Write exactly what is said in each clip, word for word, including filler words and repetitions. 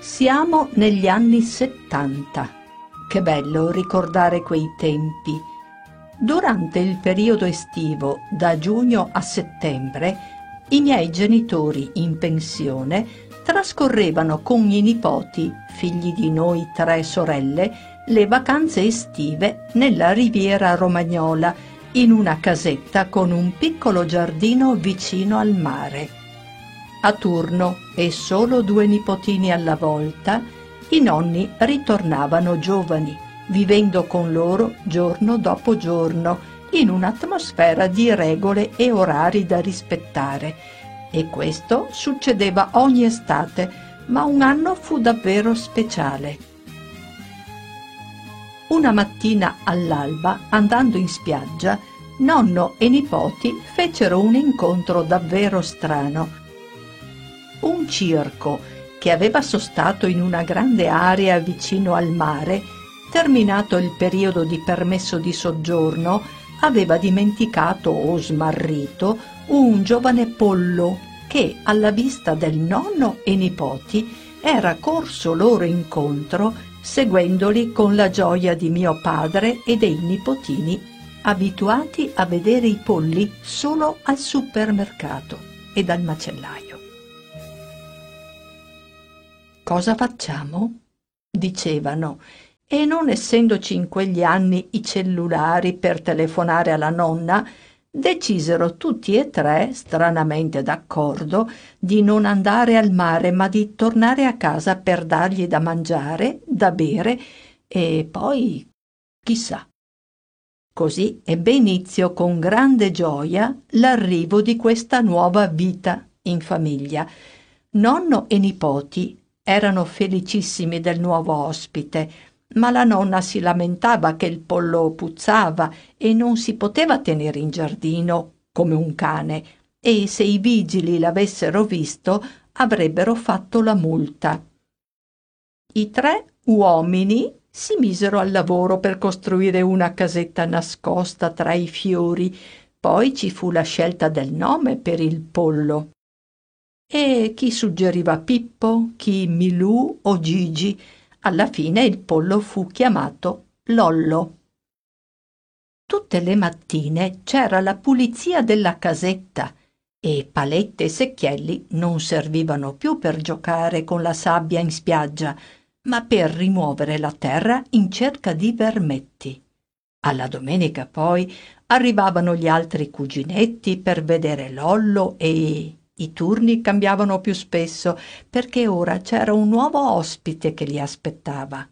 Siamo negli anni settanta. Che bello ricordare quei tempi. Durante il periodo estivo, da giugno a settembre, i miei genitori in pensione trascorrevano con i nipoti, figli di noi tre sorelle, le vacanze estive nella Riviera Romagnola, in una casetta con un piccolo giardino vicino al mare. A turno e solo due nipotini alla volta, i nonni ritornavano giovani, vivendo con loro giorno dopo giorno, in un'atmosfera di regole e orari da rispettare. E questo succedeva ogni estate, ma un anno fu davvero speciale. Una mattina all'alba, andando in spiaggia, nonno e nipoti fecero un incontro davvero strano. Un circo, che aveva sostato in una grande area vicino al mare, terminato il periodo di permesso di soggiorno, aveva dimenticato o smarrito un giovane pollo che, alla vista del nonno e nipoti, era corso loro incontro, seguendoli con la gioia di mio padre e dei nipotini, abituati a vedere i polli solo al supermercato e dal macellaio. «Cosa facciamo?» dicevano, e non essendoci in quegli anni i cellulari per telefonare alla nonna, decisero tutti e tre, stranamente d'accordo, di non andare al mare, ma di tornare a casa per dargli da mangiare, da bere e poi chissà. Così ebbe inizio con grande gioia l'arrivo di questa nuova vita in famiglia. Nonno e nipoti erano felicissimi del nuovo ospite, ma la nonna si lamentava che il pollo puzzava e non si poteva tenere in giardino come un cane, e se i vigili l'avessero visto avrebbero fatto la multa. I tre uomini si misero al lavoro per costruire una casetta nascosta tra i fiori. Poi ci fu la scelta del nome per il pollo. E chi suggeriva Pippo, chi Milù o Gigi. Alla fine il pollo fu chiamato Lollo. Tutte le mattine c'era la pulizia della casetta e palette e secchielli non servivano più per giocare con la sabbia in spiaggia, ma per rimuovere la terra in cerca di vermetti. Alla domenica poi arrivavano gli altri cuginetti per vedere Lollo e i turni cambiavano più spesso, perché ora c'era un nuovo ospite che li aspettava.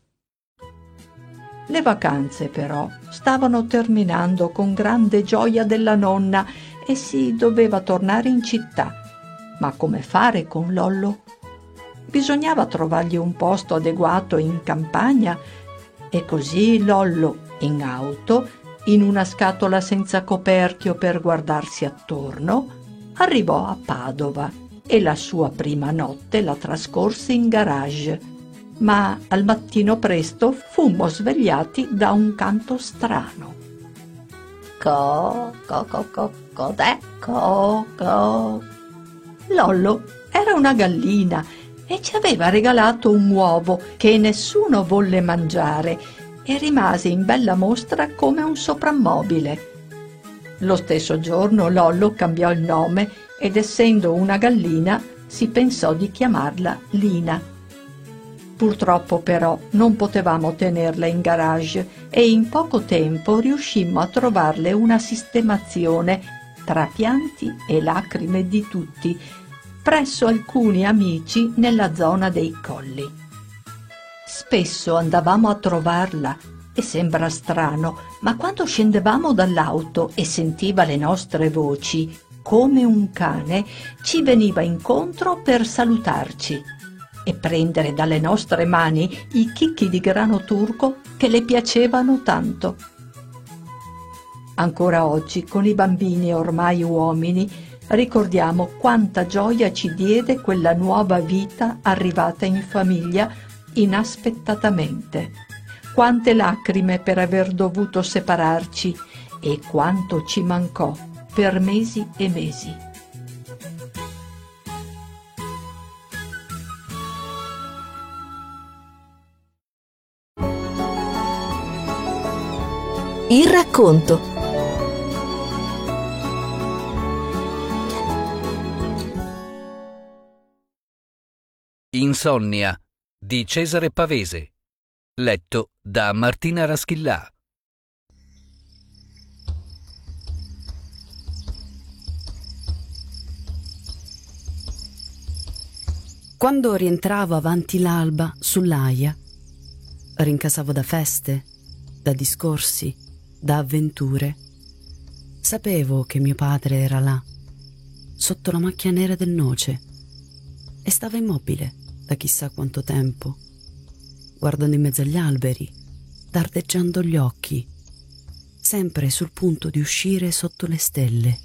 Le vacanze, però, stavano terminando con grande gioia della nonna e si doveva tornare in città. Ma come fare con Lollo? Bisognava trovargli un posto adeguato in campagna, e così Lollo, in auto, in una scatola senza coperchio per guardarsi attorno, arrivò a Padova e la sua prima notte la trascorse in garage, ma al mattino presto fummo svegliati da un canto strano. Co, co, co, co, cos'è? Co, co. Lollo era una gallina e ci aveva regalato un uovo che nessuno volle mangiare e rimase in bella mostra come un soprammobile. Lo stesso giorno Lollo cambiò il nome ed, essendo una gallina, si pensò di chiamarla Lina. Purtroppo però non potevamo tenerla in garage e in poco tempo riuscimmo a trovarle una sistemazione, tra pianti e lacrime di tutti, presso alcuni amici nella zona dei Colli. Spesso andavamo a trovarla e sembra strano, ma quando scendevamo dall'auto e sentiva le nostre voci, come un cane, ci veniva incontro per salutarci e prendere dalle nostre mani i chicchi di grano turco che le piacevano tanto. Ancora oggi, con i bambini ormai uomini, ricordiamo quanta gioia ci diede quella nuova vita arrivata in famiglia inaspettatamente. Quante lacrime per aver dovuto separarci e quanto ci mancò per mesi e mesi. Il racconto. Insonnia di Cesare Pavese, letto da Martina Raschillà. Quando rientravo avanti l'alba sull'Aia, rincasavo da feste, da discorsi, da avventure. Sapevo che mio padre era là, sotto la macchia nera del noce, e stava immobile da chissà quanto tempo, guardando in mezzo agli alberi, dardeggiando gli occhi, sempre sul punto di uscire sotto le stelle.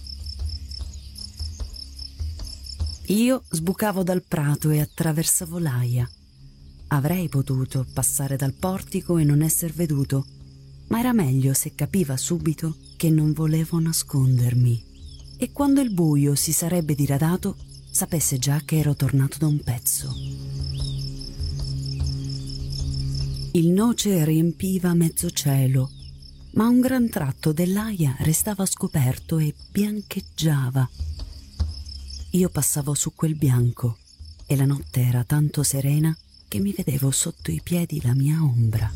Io sbucavo dal prato e attraversavo l'Aia. Avrei potuto passare dal portico e non esser veduto, ma era meglio se capiva subito che non volevo nascondermi. E quando il buio si sarebbe diradato, sapesse già che ero tornato da un pezzo. Il noce riempiva mezzo cielo, ma un gran tratto dell'Aia restava scoperto e biancheggiava. Io passavo su quel bianco e la notte era tanto serena che mi vedevo sotto i piedi la mia ombra.